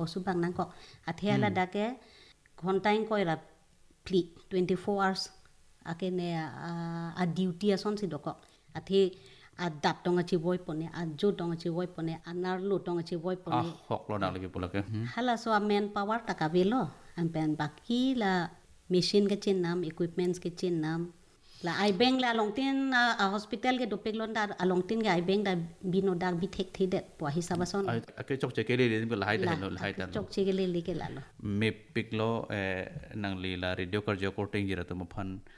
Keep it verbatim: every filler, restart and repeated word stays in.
subang nang ko athia la da ke घंटाइन को रा फ्ली twenty-four hours आके ने आ duty ason si doko athi a dap tong chi boy pone a jo tong chi boy pone anar lu tong chi boy pone ah hok lo nak lagi pula ke hala so men power taka velo ampen baki la machine ke chin nam equipments ke chin nam la ai beng la long tin a hospital ke dopek lon da along tin ke ai beng da bino da bi thek thi det po hisabason ai ke chok che ke le le lai ta lo lai ta chok che ke le le ke la lo me piklo nang li la radio kar jo korting jira to maphan